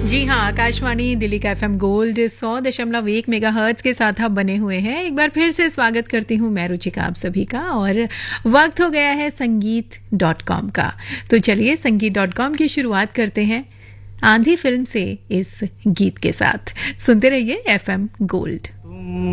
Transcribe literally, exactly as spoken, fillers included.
जी हाँ, आकाशवाणी दिल्ली का FM gold सौ दशमलव एक मेगा हर्ट्ज के साथ आप बने हुए हैं। एक बार फिर से स्वागत करती हूँ मैं रुचिका आप सभी का, और वक्त हो गया है संगीत डॉट कॉम का। तो चलिए संगीत डॉट कॉम की शुरुआत करते हैं आंधी फिल्म से इस गीत के साथ। सुनते रहिए एफएम गोल्ड।